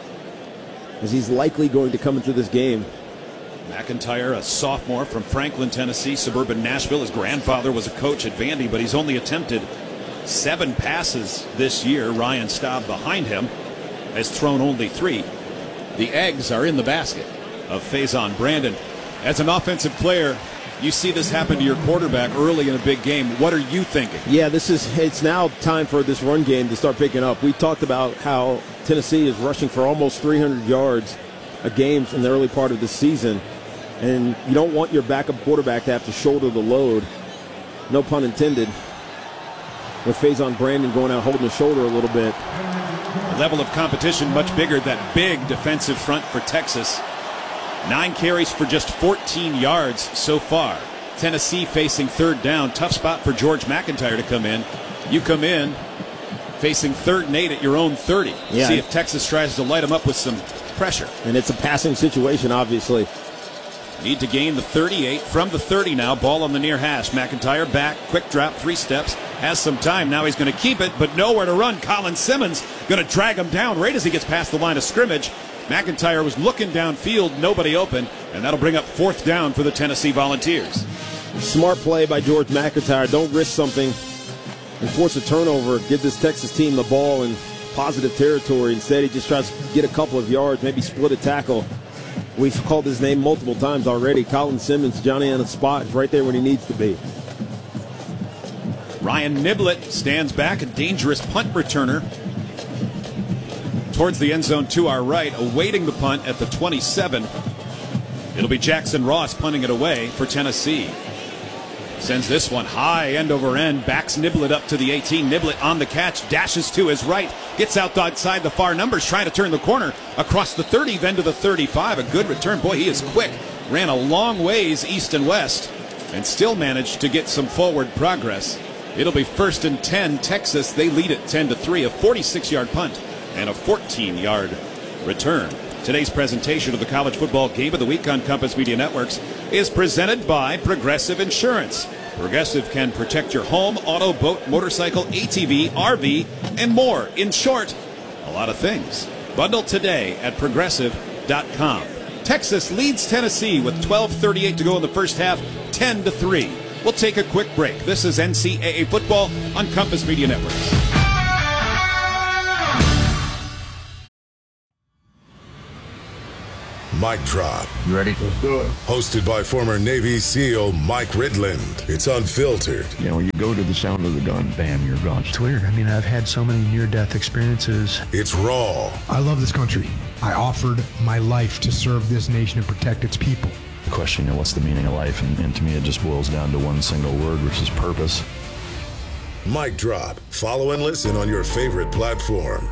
as he's likely going to come into this game. McIntyre, a sophomore from Franklin, Tennessee, suburban Nashville. His grandfather was a coach at Vandy, but he's only attempted 7 passes this year. Ryan Staub behind him has thrown only 3. The eggs are in the basket of Faison Brandon. As an offensive player, you see this happen to your quarterback early in a big game. What are you thinking? Yeah, it's now time for this run game to start picking up. We talked about how Tennessee is rushing for almost 300 yards a game in the early part of the season. And you don't want your backup quarterback to have to shoulder the load, no pun intended, with Faison Brandon going out holding his shoulder a little bit. The level of competition much bigger. That big defensive front for Texas. 9 carries for just 14 yards so far. Tennessee facing 3rd down. Tough spot for George McIntyre to come in. You come in facing 3rd and 8 at your own 30. Yeah. See if Texas tries to light them up with some pressure. And it's a passing situation, obviously. Need to gain the 38 from the 30 now. Ball on the near hash. McIntyre back. Quick drop. 3 steps. Has some time. Now he's going to keep it, but nowhere to run. Colin Simmons going to drag him down right as he gets past the line of scrimmage. McIntyre was looking downfield. Nobody open. And that'll bring up 4th down for the Tennessee Volunteers. Smart play by George McIntyre. Don't risk something and force a turnover. Give this Texas team the ball in positive territory. Instead, he just tries to get a couple of yards, maybe split a tackle. We've called his name multiple times already. Colin Simmons, Johnny on the spot, is right there when he needs to be. Ryan Niblett stands back, a dangerous punt returner towards the end zone to our right, awaiting the punt at the 27. It'll be Jackson Ross punting it away for Tennessee. Sends this one high, end over end, backs Niblett up to the 18. Niblett on the catch, dashes to his right, gets outside the far numbers, trying to turn the corner across the 30, then to the 35. A good return. Boy, he is quick. Ran a long ways east and west and still managed to get some forward progress. It'll be 1st and 10, Texas. They lead it 10-3, a 46-yard punt and a 14-yard return. Today's presentation of the College Football Game of the Week on Compass Media Networks is presented by Progressive Insurance. Progressive can protect your home, auto, boat, motorcycle, ATV, RV, and more. In short, a lot of things. Bundle today at Progressive.com. Texas leads Tennessee with 12:38 to go in the first half, 10-3. We'll take a quick break. This is NCAA football on Compass Media Networks. Mic drop. You ready? Let's do it. Hosted by former Navy SEAL Mike Ridland. It's unfiltered. You know, when you go to the sound of the gun, bam, you're gone. It's weird. I mean, I've had so many near-death experiences. It's raw. I love this country. I offered my life to serve this nation and protect its people. The question, you know, what's the meaning of life? And to me, it just boils down to one single word, which is purpose. Mic drop. Follow and listen on your favorite platform.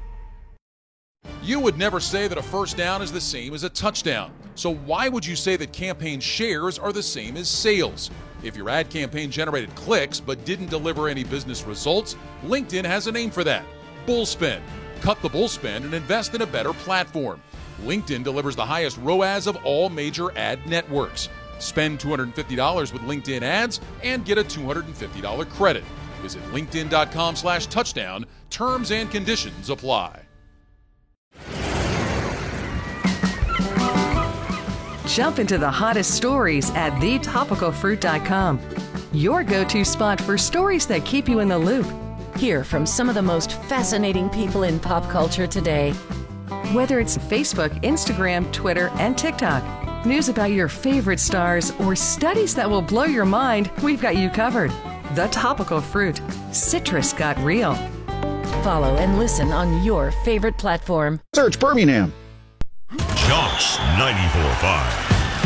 You would never say that a first down is the same as a touchdown. So why would you say that campaign shares are the same as sales? If your ad campaign generated clicks but didn't deliver any business results, LinkedIn has a name for that: bull spend. Cut the bull spend and invest in a better platform. LinkedIn delivers the highest ROAS of all major ad networks. Spend $250 with LinkedIn ads and get a $250 credit. Visit linkedin.com/touchdown. Terms and conditions apply. Jump into the hottest stories at thetopicalfruit.com. Your go-to spot for stories that keep you in the loop. Hear from some of the most fascinating people in pop culture today. Whether it's Facebook, Instagram, Twitter, and TikTok, news about your favorite stars, or studies that will blow your mind, we've got you covered. The Topical Fruit. Citrus got real. Follow and listen on your favorite platform. Search Birmingham. Jocks 94.5.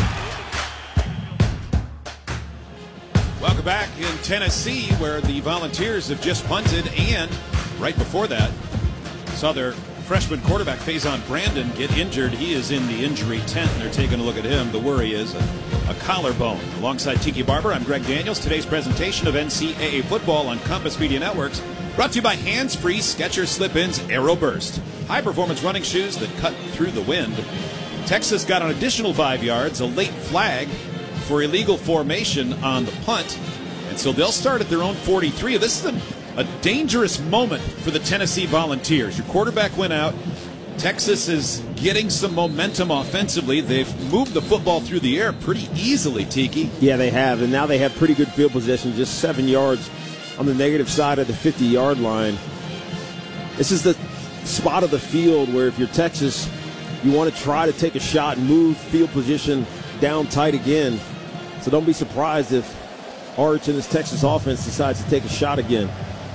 Welcome back in Tennessee, where the Volunteers have just punted, and right before that, saw their freshman quarterback Faison Brandon get injured. He is in the injury tent, and they're taking a look at him. The worry is a collarbone. Alongside Tiki Barber, I'm Greg Daniels. Today's presentation of NCAA football on Compass Media Networks, brought to you by Hands-Free Skechers Slip-Ins Aero Burst. High-performance running shoes that cut through the wind. Texas got an additional 5 yards, a late flag for illegal formation on the punt, and so they'll start at their own 43. This is a dangerous moment for the Tennessee Volunteers. Your quarterback went out. Texas is getting some momentum offensively. They've moved the football through the air pretty easily, Tiki. Yeah, they have, and now they have pretty good field position, just 7 yards on the negative side of the 50-yard line. This is the spot of the field where if you're Texas, you want to try to take a shot and move field position down tight again. So don't be surprised if Arch and this Texas offense decides to take a shot again.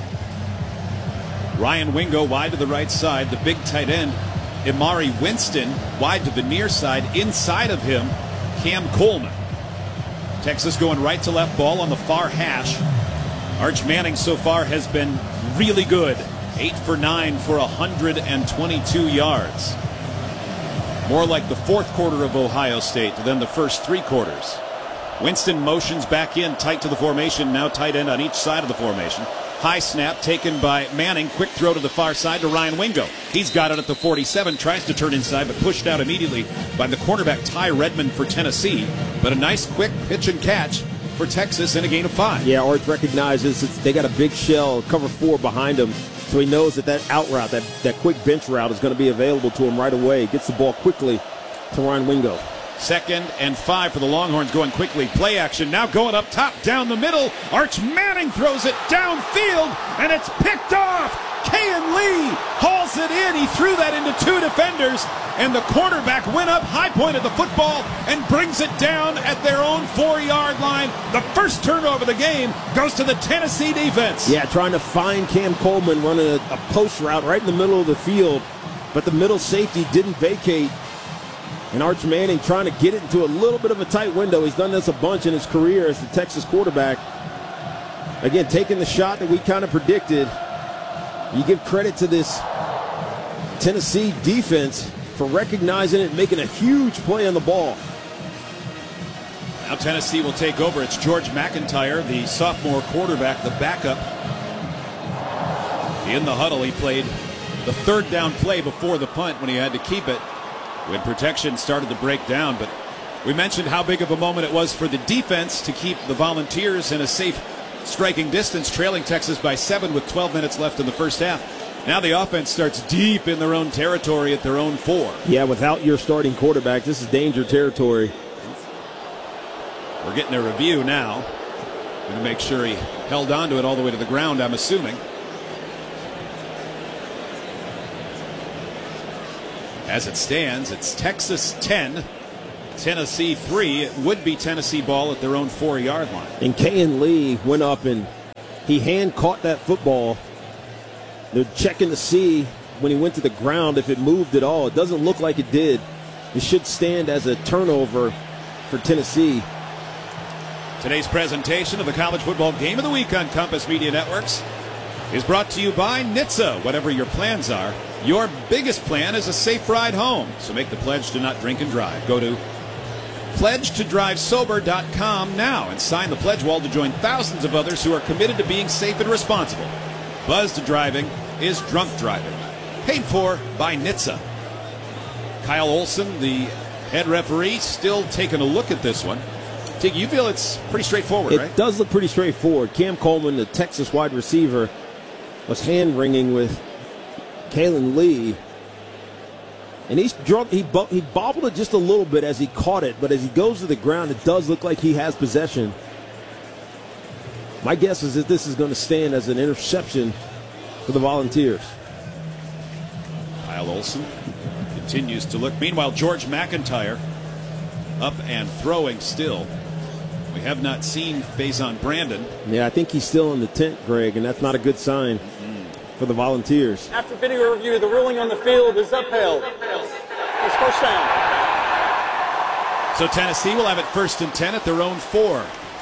Ryan Wingo wide to the right side. The big tight end, Imari Winston, wide to the near side. Inside of him, Cam Coleman. Texas going right to left, ball on the far hash. Arch Manning so far has been really good. 8 for 9 for 122 yards. More like the fourth quarter of Ohio State than the first 3 quarters. Winston motions back in, tight to the formation, now tight end on each side of the formation. High snap taken by Manning, quick throw to the far side to Ryan Wingo. He's got it at the 47, tries to turn inside, but pushed out immediately by the cornerback Ty Redmond for Tennessee. But a nice quick pitch and catch for Texas in a gain of 5. Yeah, Arch recognizes they got a big shell, cover 4 behind him, so he knows that out route, that quick bench route is going to be available to him right away. Gets the ball quickly to Ryan Wingo. 2nd and 5 for the Longhorns, going quickly. Play action now going up top, down the middle. Arch Manning throws it downfield, and it's picked off. Kayan Lee hauls it in. He threw that into 2 defenders, and the quarterback went up, high-pointed the football, and brings it down at their own 4-yard line. The first turnover of the game goes to the Tennessee defense. Yeah, trying to find Cam Coleman running a post route right in the middle of the field, but the middle safety didn't vacate. And Arch Manning trying to get it into a little bit of a tight window. He's done this a bunch in his career as the Texas quarterback. Again, taking the shot that we kind of predicted. You give credit to this Tennessee defense for recognizing it and making a huge play on the ball. Now Tennessee will take over. It's George McIntyre, the sophomore quarterback, the backup. In the huddle, he played the 3rd down play before the punt when he had to keep it, when protection started to break down. But We mentioned how big of a moment it was for the defense to keep the Volunteers in a safe striking distance, trailing Texas by 7 with 12 minutes left in the first half. Now the offense starts deep in their own territory at their own 4. Yeah, without your starting quarterback, this is danger territory. We're getting a review now. Going to make sure he held on to it all the way to the ground, I'm assuming. As it stands, it's Texas 10, Tennessee 3. It would be Tennessee ball at their own 4-yard line. And Kayin Lee went up and he hand caught that football. They're checking to see when he went to the ground if it moved at all. It doesn't look like it did. It should stand as a turnover for Tennessee. Today's presentation of the College Football Game of the Week on Compass Media Networks is brought to you by NHTSA. Whatever your plans are, your biggest plan is a safe ride home. So make the pledge to not drink and drive. Go to pledgetodrivesober.com now and sign the pledge wall to join thousands of others who are committed to being safe and responsible. Buzzed driving is drunk driving. Paid for by NHTSA. Kyle Olson, the head referee, still taking a look at this one. Tig, you feel it's pretty straightforward, right? It does look pretty straightforward. Cam Coleman, the Texas wide receiver, was hand-wringing with Kayin Lee. And he bobbled it just a little bit as he caught it, but as he goes to the ground, it does look like he has possession. My guess is that this is going to stand as an interception for the Volunteers. Kyle Olson continues to look. Meanwhile, George McIntyre up and throwing still. We have not seen Faison Brandon. Yeah, I think he's still in the tent, Greg, and that's not a good sign for the Volunteers. After video review, the ruling on the field is upheld. It's first down. So Tennessee will have it 1st and 10 at their own 4.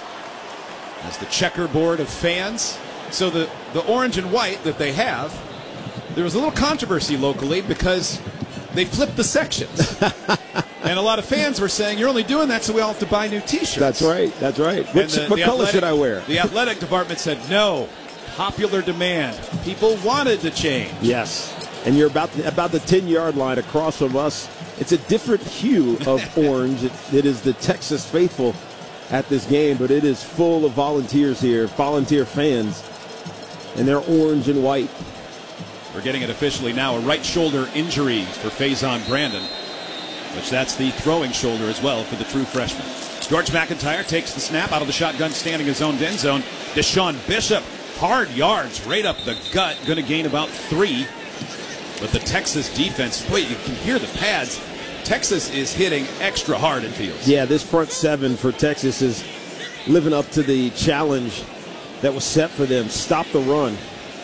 As the checkerboard of fans. So the orange and white that they have, there was a little controversy locally because they flipped the sections. And a lot of fans were saying, you're only doing that so we all have to buy new T-shirts. That's right. That's right. What color should I wear? The athletic department said no. Popular demand. People wanted to change. Yes. And you're about the 10-yard line across from us. It's a different hue of orange. It is the Texas faithful at this game, but it is full of Volunteers here, Volunteer fans, and they're orange and white. We're getting it officially now. A right shoulder injury for Faison Brandon, which that's the throwing shoulder as well for the true freshman. George McIntyre takes the snap out of the shotgun, standing his own end zone. Deshaun Bishop, hard yards right up the gut, going to gain about 3. But the Texas defense, boy, you can hear the pads. Texas is hitting extra hard, it feels. Yeah, this front 7 for Texas is living up to the challenge that was set for them. Stop the run.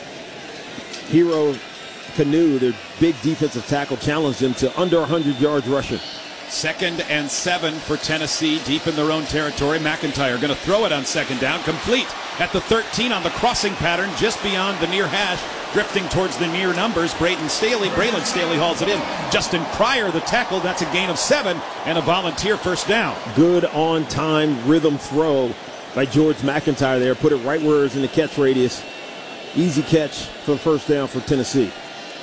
Hero Canoe, their big defensive tackle, challenged them to under 100 yards rushing. 2nd and 7 for Tennessee, deep in their own territory. McIntyre going to throw it on 2nd down, complete at the 13 on the crossing pattern, just beyond the near hash, drifting towards the near numbers. Braylon Staley hauls it in. Justin Cryer, the tackle, that's a gain of 7 and a Volunteer first down. Good on-time rhythm throw by George McIntyre there. Put it right where it's in the catch radius. Easy catch for the first down for Tennessee.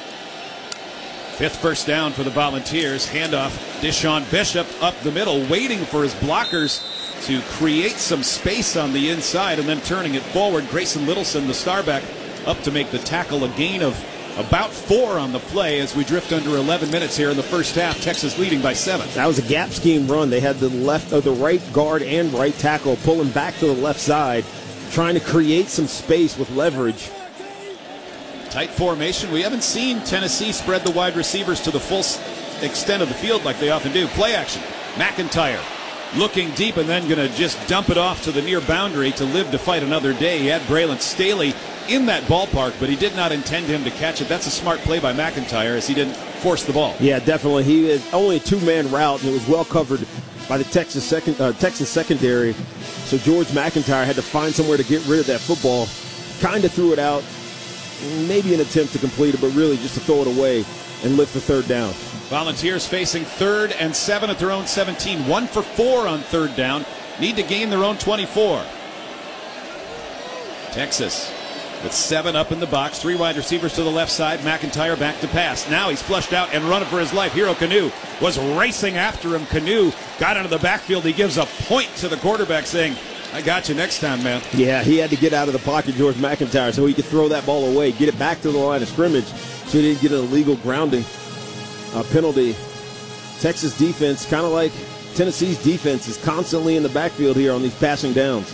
5th first down for the Volunteers. Handoff, Deshaun Bishop up the middle, waiting for his blockers to create some space on the inside and then turning it forward. Grayson Littleson, the starback, up to make the tackle. A gain of about 4 on the play as we drift under 11 minutes here in the first half. Texas leading by 7. That was a gap scheme run. They had the right guard and right tackle pulling back to the left side, trying to create some space with leverage. Tight formation. We haven't seen Tennessee spread the wide receivers to the full extent of the field like they often do. Play action. McIntyre looking deep and then going to just dump it off to the near boundary to live to fight another day. He had Braylon Staley in that ballpark, but he did not intend him to catch it. That's a smart play by McIntyre as he didn't force the ball. Yeah, definitely. He is only a 2-man route, and it was well covered by the Texas secondary. So George McIntyre had to find somewhere to get rid of that football. Kind of threw it out. Maybe an attempt to complete it, but really just to throw it away and lift the 3rd down. Volunteers facing 3rd and 7 at their own 17. 1 for 4 on 3rd down. Need to gain their own 24. Texas With 7 up in the box, 3 wide receivers to the left side. McIntyre back to pass. Now he's flushed out and running for his life. Hero Kanu was racing after him. Kanu got into the backfield. He gives a point to the quarterback saying, I got you next time, man. Yeah, he had to get out of the pocket, George McIntyre, so he could throw that ball away, get it back to the line of scrimmage so he didn't get an illegal grounding penalty. Texas defense, kind of like Tennessee's defense, is constantly in the backfield here on these passing downs.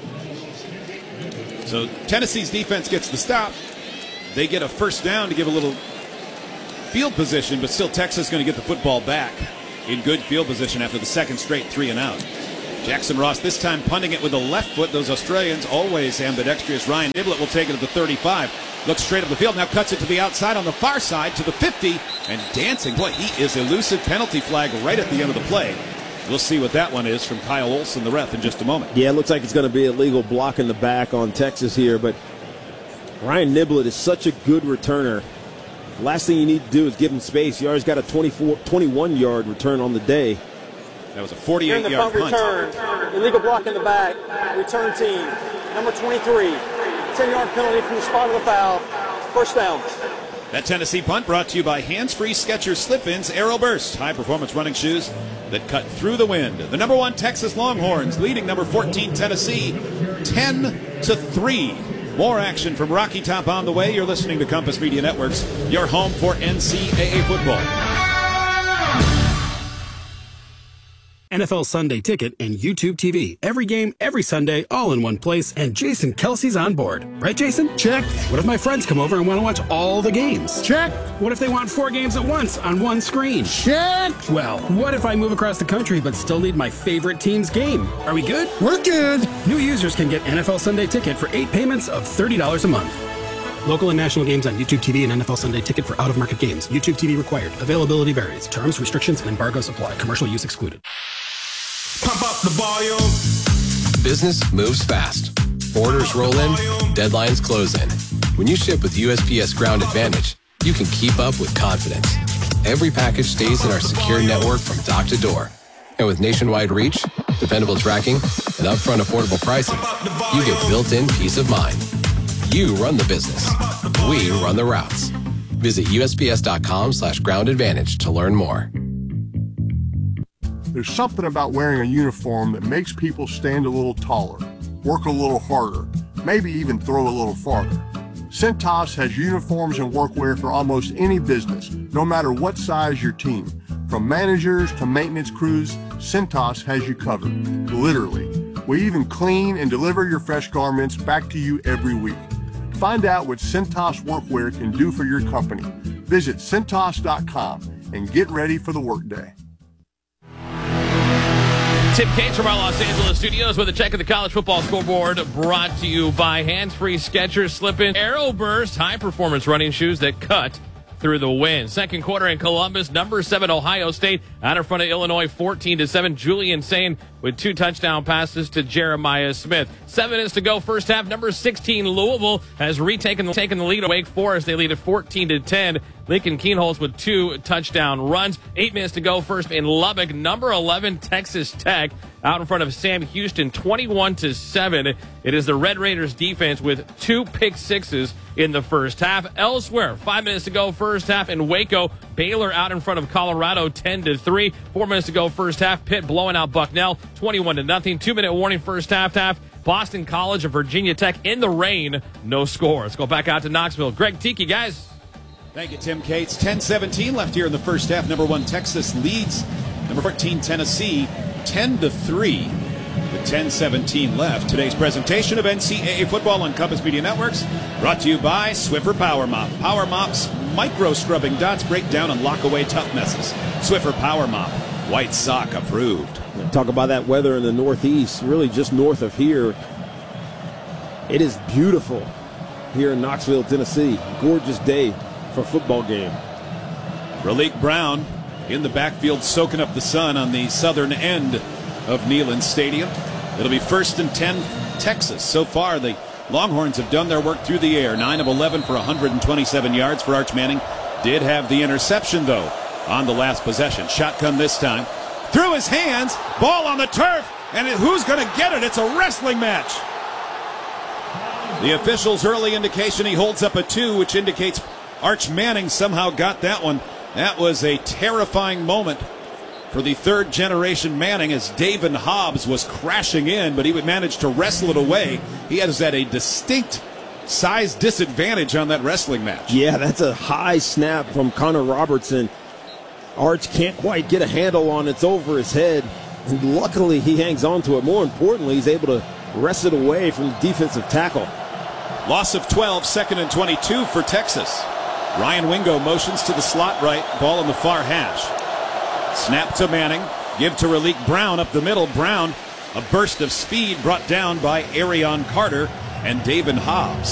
So Tennessee's defense gets the stop. They get a first down to give a little field position, but still Texas going to get the football back in good field position after the second straight 3-and-out. Jackson Ross this time punting it with the left foot. Those Australians always ambidextrous. Ryan Niblett will take it to the 35. Looks straight up the field. Now cuts it to the outside on the far side to the 50. And dancing. Boy, he is elusive. Penalty flag right at the end of the play. We'll see what that one is from Kyle Olson, the ref, in just a moment. Yeah, it looks like it's going to be a legal block in the back on Texas here. But Ryan Niblett is such a good returner. Last thing you need to do is give him space. He already got a 21-yard return on the day. That was a 48-yard punt. Return. Illegal block in the back. Return team. Number 23. 10-yard penalty from the spot of the foul. First down. That Tennessee punt brought to you by Hands-Free Skechers Slip-Ins Aero Burst. High-performance running shoes that cut through the wind. The number 1 Texas Longhorns leading number 14 Tennessee 10-3. More action from Rocky Top on the way. You're listening to Compass Media Networks, your home for NCAA football. NFL Sunday Ticket and YouTube TV. Every game, every Sunday, all in one place, and Jason Kelsey's on board. Right, Jason? Check. What if my friends come over and want to watch all the games? Check. What if they want 4 games at once on one screen? Check. Well, what if I move across the country but still need my favorite team's game? Are we good? We're good. New users can get NFL Sunday Ticket for 8 payments of $30 a month. Local and national games on YouTube TV and NFL Sunday Ticket for out-of-market games. YouTube TV required. Availability varies. Terms, restrictions, and embargoes apply. Commercial use excluded. Pump up the volume. Business moves fast. Orders roll in, deadlines close in. When you ship with USPS Ground Advantage, you can keep up with confidence. Every package stays in our secure network from dock to door. And with nationwide reach, dependable tracking, and upfront affordable pricing, you get built-in peace of mind. You run the business. We run the routes. Visit USPS.com/Ground Advantage to learn more. There's something about wearing a uniform that makes people stand a little taller, work a little harder, maybe even throw a little farther. Cintas has uniforms and workwear for almost any business, no matter what size your team. From managers to maintenance crews, Cintas has you covered, literally. We even clean and deliver your fresh garments back to you every week. Find out what Cintas workwear can do for your company. Visit Cintas.com and get ready for the workday. Tim Cates from our Los Angeles studios with a check of the college football scoreboard brought to you by Hands-Free Skechers Slip-In Aero Burst, high-performance running shoes that cut through the wind. Second quarter in Columbus, number 7 Ohio State out in front of Illinois 14-7. Julian Sain with 2 touchdown passes to Jeremiah Smith. 7 minutes to go first half. Number 16 Louisville has taken the lead at Wake Forest. They lead at 14-10. Lincoln Kienholz with 2 touchdown runs. 8 minutes to go first in Lubbock. Number 11 Texas Tech out in front of Sam Houston 21-7. It is the Red Raiders defense with 2 pick sixes in the first half. Elsewhere, 5 minutes to go first half in Waco. Baylor out in front of Colorado 10-3. 4 minutes to go first half. Pitt blowing out Bucknell 21-0. 2-minute warning first half. Boston College of Virginia Tech in the rain. No score. Let's go back out to Knoxville. Greg Tiki, guys. Thank you, Tim Cates. 10-17 left here in the first half. Number 1 Texas leads number 14 Tennessee 10-3. With 10-17 left. Today's presentation of NCAA football on Compass Media Networks brought to you by Swiffer Power Mop. Power Mop's micro scrubbing dots break down and lock away tough messes. Swiffer Power Mop. White sock approved. Talk about that weather in the Northeast, really just north of here. It is beautiful here in Knoxville, Tennessee. Gorgeous day for a football game. Raleek Brown in the backfield soaking up the sun on the southern end of Neyland Stadium. It'll be 1st and 10 Texas. So far, the Longhorns have done their work through the air. 9 of 11 for 127 yards for Arch Manning. Did have the interception, though, on the last possession. Shotgun this time. Through his hands, ball on the turf, and who's going to get it? It's a wrestling match. The official's early indication he holds up a 2, which indicates Arch Manning somehow got that one. That was a terrifying moment for the third generation Manning as David Hobbs was crashing in, but he would manage to wrestle it away. He has at a distinct size disadvantage on that wrestling match. Yeah, that's a high snap from Connor Robertson. Arch can't quite get a handle on it. It's over his head. And luckily, he hangs on to it. More importantly, he's able to wrest it away from the defensive tackle. Loss of 12, 2nd and 22 for Texas. Ryan Wingo motions to the slot right, ball in the far hash. Snap to Manning, give to Raleek Brown up the middle. Brown, a burst of speed brought down by Arion Carter and David Hobbs.